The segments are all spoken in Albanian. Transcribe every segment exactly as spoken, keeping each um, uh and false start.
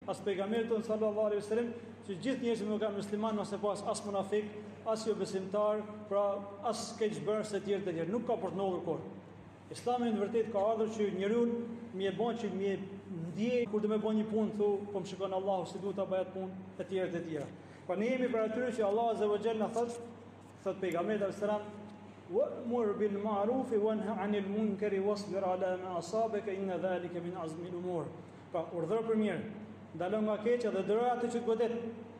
as pejgamberi ton sallallahu alaihi wasallam, që gjithë njerëzit nuk kanë musliman ose pas as munafik, as jo besimtar, pra as keqbërës e tjerë të tjerë, nuk ka për të ndodhur kurrë. Islami në vërtet ka ardhur që njeriu më e bën që më ndjej kur të më bën një punë, thu, po më shikon Allahu se duhet ta bëj atë punë të tjerë të tjera. Po ne jemi për atyre që Allah azza wa jalla na thot, thot pejgamberi sallallahu alaihi wasallam, wa'mur bil ma'ruf wanha 'anil munkari wasbir 'ala ma asabaka inna dhalika min azmi al-umur. Pa urdhër për mirë, ndalon nga keqja dhe dëro atë që të godet.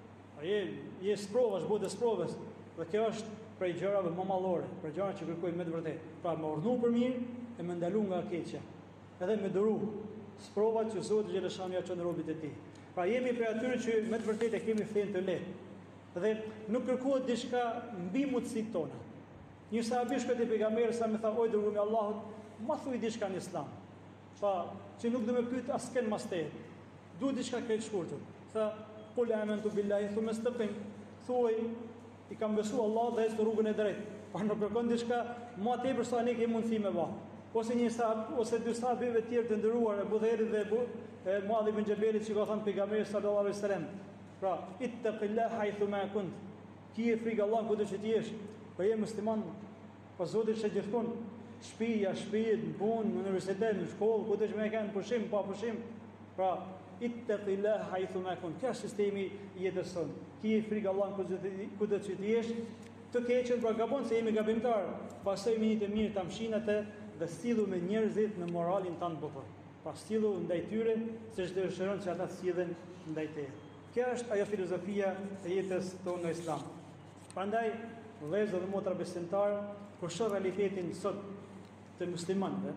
Je je sprovash, botë sprovës. Dhe kjo është prej gjërave më mallore, prej gjërave që kërkojmë me të vërtetë. Pra më urdhnu për mirë e më ndalu nga keqja. Edhe me dëru sprovat që Zoti xhaleshani ja çon robit e tij. Pra jemi prej atyre që me të vërtetë e kemi fen të lehtë. Dhe nuk kërkohet diçka mbi mundësitë tona. Një sahabi shkoi te pejgamberi sa më tha, oj dërguari i Allahut, ma thuaj diçka në Islam. Tha, që nuk do më pyet askën mas te. Du diçka këtë shkurtër. Tha, qul amantu billahi thumma istaqim. Thuaj, i kam besu Allah dhe ecë rrugën e drejtë. Pa nuk kërkon diçka më tepër sa ne kemi mundësi me vao. Ose një sahab, ose dy sahabëve të tjerë të nderuar, Abu Dherri dhe Abu Muadh ibn Jabelit, që ka thënë pejgamberi sallallahu alaihi wasallam. Pra, ittaqillah haythu ma kunt. Ki e frikë Allah kudo që ti jesh. Po je musliman, po Zoti është gjithkund. Shtëpia, shtëpi, në punë, në universitet, në shkollë, kudo që më kanë pushim, pa pushim. Pra, ittaqillah haythu ma kunt. Ka sistemi i jetës sonë. Ki e frikë Allah kudo që ti jesh. Të keqen pra gabon se jemi gabimtar. Pastaj me një të mirë ta mshinat dhe stillu me njerëzit në moralin tanë bukur. Pa stillu ndaj tyre, se çdo dëshiron që ata të sillen ndaj teje. Kjo është ajo filozofia e jetës tonë në Islam. Prandaj, vëllezër dhe motra besimtarë, kur shoh realitetin sot të muslimanëve,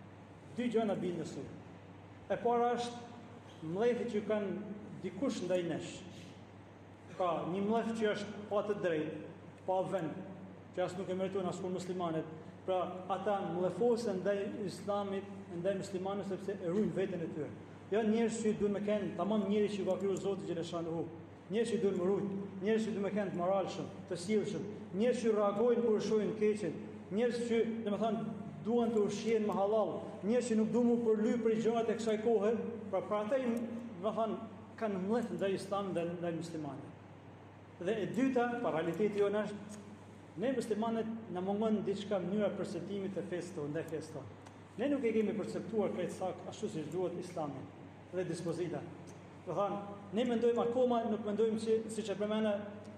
dy gjëra bien në sy. E para është mllëfi që kanë dikush ndaj nesh. Ka një mllëf që është pa të drejtë, pa vend, që as nuk e meritojnë askush muslimanët. Pra, ata mllëfosen ndaj Islamit, ndaj muslimanëve sepse e ruajnë veten e tyre. Jo njerëz që duhen me kanë tamam njerëz që ka krijuar Zoti xhaleshanu. Njerëz që duhen me rujt, njerëz që duhen me kanë të moralshëm, të sjellshëm, njerëz që reagojnë kur shohin keqen, njerëz që, domethënë, duan të ushqehen me halal, njerëz që nuk duan më përly për gjërat e kësaj kohe, pra për ata, domethënë, kanë mllëf ndaj Islamit dhe ndaj muslimanëve. Dhe e dyta, pa realiteti jonë është, ne muslimanët na mungon diçka mënyra perceptimit të fesë tonë, ndaj fesë tonë. Ne nuk e kemi perceptuar krejt sakt ashtu siç duhet Islami dhe dispozita. Do thonë, ne mendojmë akoma, nuk mendojmë që siç e përmenda,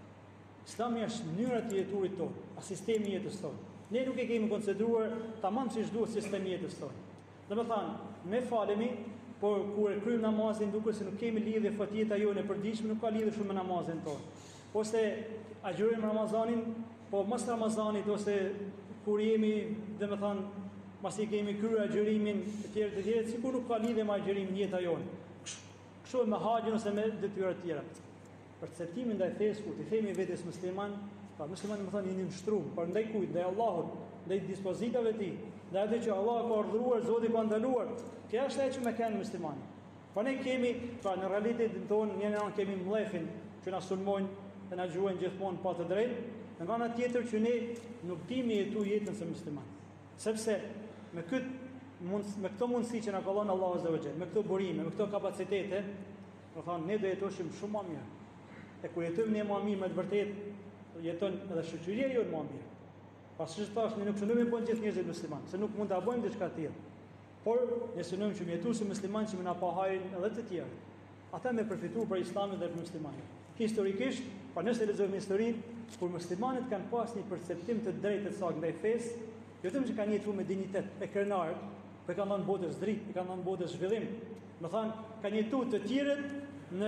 Islami është mënyra e jeturit tonë, a sistemi i jetës tonë. Ne nuk e kemi konsideruar tamam siç duhet sistemi i jetës tonë. Domethënë, ne falemi, por kur e kryjmë namazin duke se nuk kemi lidhje fatjeta jonë e përditshme, nuk ka lidhje shumë me namazin tonë. Ose agjërojmë Ramazanin, po mos Ramazanit ose kur jemi, domethënë, masi kemi kryer agjërimin e tjerë të tjerë, sikur nuk ka lidhje me agjërimin jeta jonë. Kështu me haxhin ose me detyra të tjera. Perceptimi ndaj fesë, kur ti themi vetes musliman, pa musliman do të thonë jeni mbështruar, por ndaj kujt? Ndaj Allahut, ndaj dispozitave të tij, ndaj atë që Allah ka urdhëruar, Zoti ka ndaluar. Kjo është ajo që më kanë muslimanë. Po ne kemi, pra në realitetin tonë, ne ne kemi mllëfin që na sulmojnë dhe na gjuajnë gjithmonë pa të drejtë, nga ana tjetër që ne nuk dimi jetu jetën se musliman. Sepse me këtë mund me këto mundësi që na ka dhënë Allahu Azza wa Jall, me këto burime, me këto kapacitete, do thonë ne do jetoshim shumë më mirë. E kur jetojmë ne më mirë me të vërtetë, jeton edhe shoqëria jonë më mirë. Pasi tash ne nuk synojmë po gjithë njerëzit musliman, se nuk mund ta bëjmë diçka të tillë. Por ne synojmë që jetojmë si musliman që më na pa hajrin edhe të tjerë. Ata me përfituar për Islamin dhe për muslimanët. Historikisht, pa nëse lexojmë historinë, kur muslimanët kanë pas një perceptim të drejtë të saktë ndaj fesë, jo vetëm që kanë jetuar me dinjitet e krenar, por kanë dhënë botës dritë, kanë dhënë botës zhvillim. Do thonë, kanë jetuar të tjerët në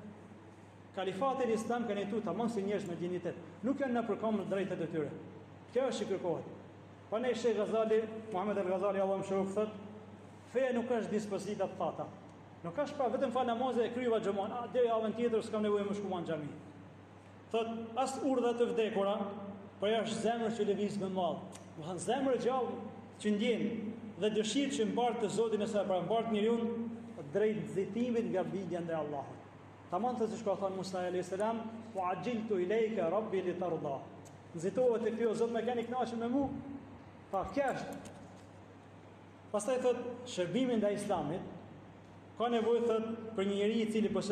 kalifatin islam kanë jetuar tamam si njerëz me dinjitet. Nuk janë në përkohë drejtat e tyre. Kjo është që kërkohet. Pa ne Sheikh Ghazali, Muhammad al-Ghazali Allahu më shërof thot, feja nuk është dispozita të thata. Nuk ka shpa vetëm fal namazin e kryeva xhaman, a deri javën tjetër s'kam nevojë më shkuan në xhami. Thot, as urdha të vdekura, por është zemër që lëviz me mall. Do han zemër gjallë që ndjen dhe dëshirë që mbart të Zotin e saj, pra mbart njeriu drejt nxitimit nga bindja ndaj Allahut. Tamam të siç ka thënë Musa alayhis salam, wa ajiltu ilayka rabbi li tarda. Nxitohet te ky o Zot më kanë kënaqur me mua. Pa kjo është. Pastaj thot shërbimi ndaj Islamit ka nevojë thot për një njerëz i cili